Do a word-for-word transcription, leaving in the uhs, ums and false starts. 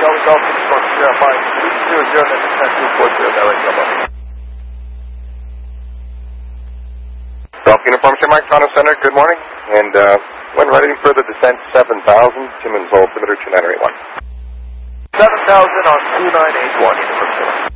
Delta Delta for Sierra Mike, zero zero nine ten two four zero, direct number. Delta Uniform Sierra Mike, Toronto Center, good morning. And uh, when ready for the descent seven thousand, Timmins altimeter two nine eight one. seven thousand on two nine eight one, Uniform Sierra Mike.